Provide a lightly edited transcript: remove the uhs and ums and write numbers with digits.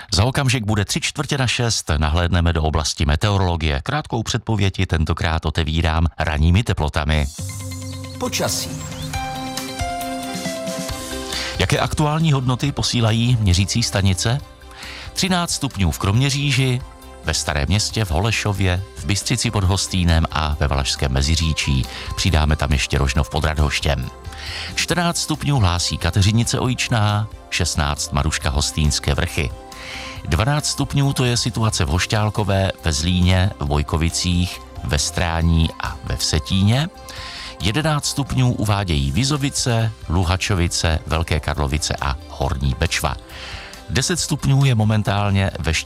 Za okamžik bude 5:45, nahlédneme do oblasti meteorologie. Krátkou předpověď tentokrát otevírám ranními teplotami. Počasí. Jaké aktuální hodnoty posílají měřící stanice? 13 stupňů v Kroměříži, ve Starém Městě, v Holešově, v Bystřici pod Hostýnem a ve Valašském Meziříčí. Přidáme tam ještě Rožnov pod Radhoštěm. 14 stupňů hlásí Kateřinice Ojičná, 16 Maruška Hostýnské Vrchy. 12 stupňů to je situace v Hošťálkové, ve Zlíně, v Bojkovicích, ve Strání a ve Vsetíně. 11 stupňů uvádějí Vizovice, Luhačovice, Velké Karlovice a Horní Bečva. 10 stupňů je momentálně ve